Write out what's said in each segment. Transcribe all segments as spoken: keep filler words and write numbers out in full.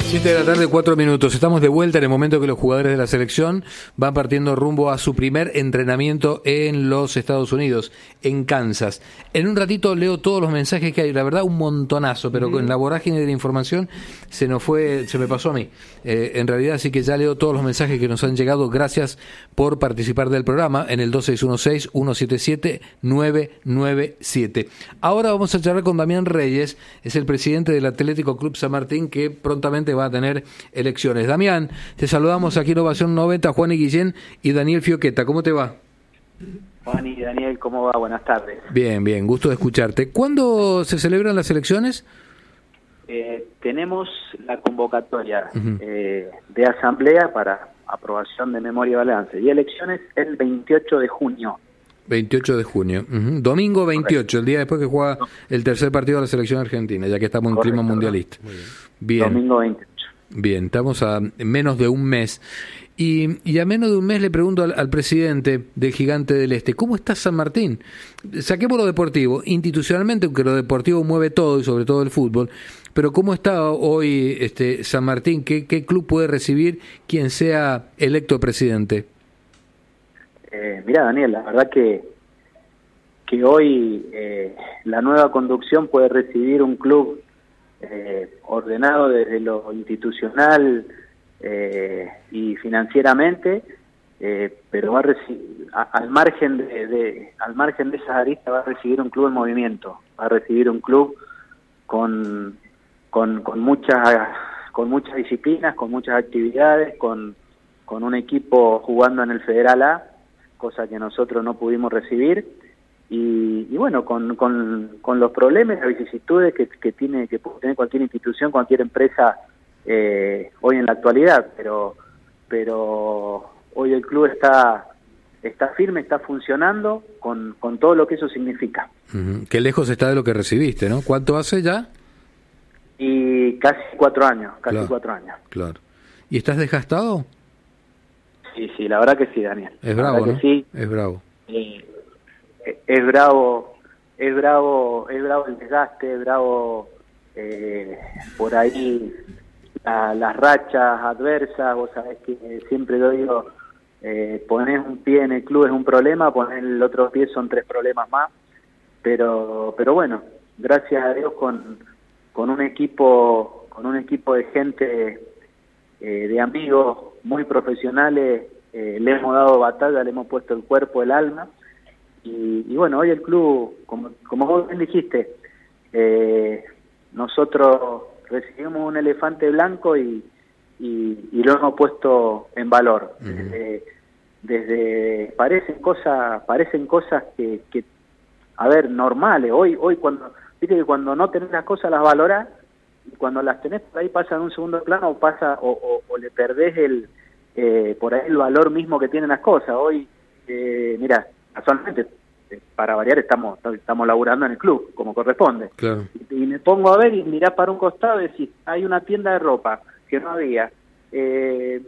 siete de la tarde, cuatro minutos. Estamos de vuelta en el momento que los jugadores de la selección van partiendo rumbo a su primer entrenamiento en los Estados Unidos, en Kansas. En un ratito leo todos los mensajes que hay, la verdad un montonazo, pero mm. en la vorágine de la información se nos fue, se me pasó a mí. Eh, en realidad, así que ya leo todos los mensajes que nos han llegado. Gracias por participar del programa en el dos seis uno seis, uno siete siete, nueve nueve siete. Ahora vamos a charlar con Damián Reyes, es el presidente del Atlético Club San Martín, que prontamente va a tener elecciones. Damián, te saludamos aquí en Ovación noventa, Juan y Guillén y Daniel Fioqueta. ¿Cómo te va? Juan y Daniel, ¿cómo va? Buenas tardes. Bien, bien, gusto de escucharte. ¿Cuándo se celebran las elecciones? Eh, tenemos la convocatoria uh-huh. eh, de asamblea para aprobación de memoria y balance y elecciones el veintiocho de junio. veintiocho de junio. Uh-huh. Domingo veintiocho, correcto. El día después que juega el tercer partido de la selección argentina, ya que estamos en correcto, clima mundialista. Muy bien. Bien. Domingo veintiocho. Bien, estamos a menos de un mes. Y, y a menos de un mes le pregunto al, al presidente del Gigante del Este, ¿cómo está San Martín? Saquemos lo deportivo, institucionalmente, aunque lo deportivo mueve todo y sobre todo el fútbol, pero ¿cómo está hoy este San Martín? ¿Qué, qué club puede recibir quien sea electo presidente? Eh, mira, Daniel, la verdad que que hoy eh, la nueva conducción puede recibir un club eh, ordenado desde lo institucional eh, y financieramente, eh, pero va a recibir, a, al margen de, de al margen de esas aristas va a recibir un club en movimiento, va a recibir un club con con con muchas con muchas disciplinas, con muchas actividades, con con un equipo jugando en el Federal A, cosa que nosotros no pudimos recibir, y, y bueno, con, con, con los problemas, las vicisitudes que, que tiene que puede tener cualquier institución, cualquier empresa eh, hoy en la actualidad, pero pero hoy el club está está firme, está funcionando con, con todo lo que eso significa. Uh-huh. Qué lejos está de lo que recibiste, ¿no? ¿Cuánto hace ya? Y casi cuatro años, casi claro, cuatro años. Claro. ¿Y estás desgastado? Sí, sí, la verdad que sí, Daniel. Es bravo, ¿no? Sí. Es bravo. Eh, es bravo, es bravo, es bravo el desgaste, es bravo eh, por ahí la, las rachas adversas. Vos sabés que siempre lo digo, eh, ponés un pie en el club es un problema, ponés el otro pie son tres problemas más, pero pero bueno, gracias a Dios con con un equipo con un equipo de gente eh, de amigos muy profesionales, eh, le hemos dado batalla, le hemos puesto el cuerpo, el alma. Y, y bueno, hoy el club, como, como vos bien dijiste, eh, nosotros recibimos un elefante blanco y, y, y lo hemos puesto en valor. Uh-huh. Desde, desde parecen cosas, parecen cosas que, que, a ver, normales. Hoy, hoy cuando, viste que cuando no tenés las cosas las valorás, y cuando las tenés por ahí pasan en un segundo plano o pasa o, o, o le perdés el eh, por ahí el valor mismo que tienen las cosas. Hoy, eh, mira, casualmente, para variar, estamos estamos laburando en el club, como corresponde. Claro. Y, y me pongo a ver y mirás para un costado y decís, hay una tienda de ropa que no había, eh,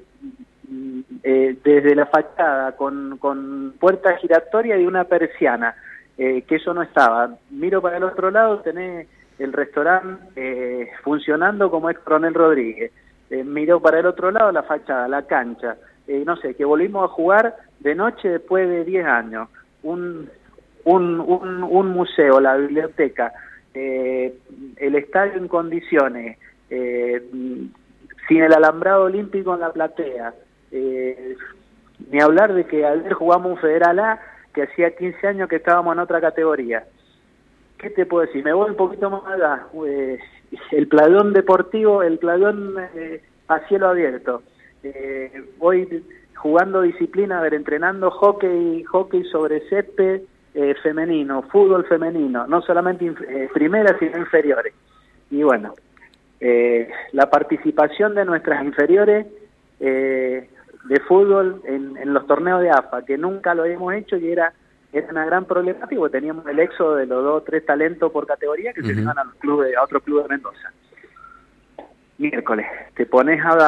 eh, desde la fachada, con, con puerta giratoria y una persiana, eh, que eso no estaba. Miro para el otro lado, tenés el restaurante eh, funcionando como es Coronel Rodríguez. Eh, miro para el otro lado la fachada, la cancha, eh, no sé, que volvimos a jugar de noche después de diez años, un, un, un, un museo, la biblioteca, eh, el estadio en condiciones, eh, sin el alambrado olímpico en la platea, eh, ni hablar de que ayer jugamos un Federal A que hacía quince años que estábamos en otra categoría. ¿Qué te puedo decir? Me voy un poquito más allá. Eh, el playón deportivo, el playón eh, a cielo abierto. Eh, hoy jugando disciplina, a ver, entrenando hockey, hockey sobre césped eh, femenino, fútbol femenino, no solamente inf- eh, primeras sino inferiores. Y bueno, eh, la participación de nuestras inferiores eh, de fútbol en, en los torneos de A F A, que nunca lo habíamos hecho y era era una gran problemática, porque teníamos el éxodo de los dos o tres talentos por categoría que uh-huh. se iban a, los clubes, a otro club de Mendoza. Miércoles, te pones a,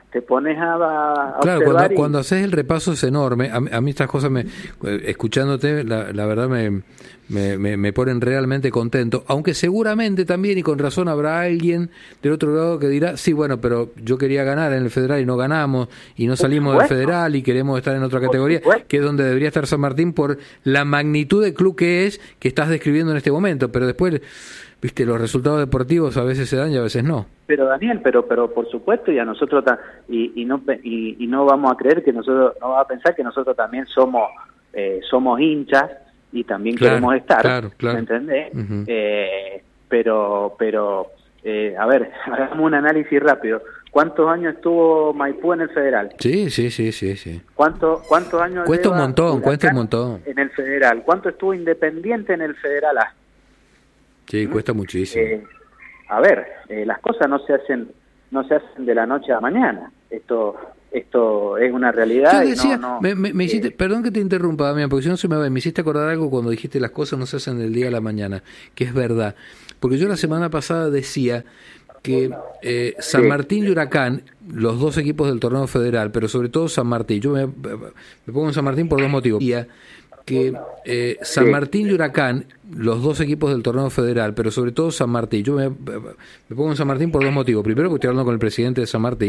te pones a, a claro, observar cuando, y... cuando haces el repaso es enorme. A, mí- a mí estas cosas, me, escuchándote, la, la verdad me, me, me, me ponen realmente contento, aunque seguramente también, y con razón, habrá alguien del otro lado que dirá, sí, bueno, pero yo quería ganar en el Federal y no ganamos, y no salimos del Federal y queremos estar en otra categoría, que es donde debería estar San Martín por la magnitud del club que es, que estás describiendo en este momento, pero después... Viste, los resultados deportivos a veces se dan y a veces no. Pero Daniel, pero pero por supuesto, y a nosotros ta- y, y no y, y no vamos a creer que nosotros, no va a pensar que nosotros también somos eh, somos hinchas y también claro, queremos estar, claro, claro. ¿me entendés? Uh-huh. eh, pero pero eh, a ver, hagamos un análisis rápido. ¿Cuántos años estuvo Maipú en el Federal? Sí, sí, sí, sí, sí. ¿Cuánto, ¿Cuántos años cuesta un lleva montón, Huracán cuesta un montón en el Federal? ¿Cuánto estuvo Independiente en el Federal A? Sí, ¿Mm? cuesta muchísimo. Eh, a ver, eh, las cosas no se hacen no se hacen de la noche a la mañana. Esto esto es una realidad. Yo decía, y no, no, me, me, me hiciste, eh, perdón que te interrumpa, Damián, porque si no se me va, me hiciste acordar algo cuando dijiste las cosas no se hacen del día a la mañana, que es verdad. Porque yo la semana pasada decía que eh, San sí. Martín y Huracán, los dos equipos del torneo federal, pero sobre todo San Martín, yo me, me pongo en San Martín por dos motivos. Que eh, San sí. Martín y Huracán, los dos equipos del torneo federal, pero sobre todo San Martín, yo me, me pongo en San Martín por dos motivos. Primero, porque estoy hablando con el presidente de San Martín.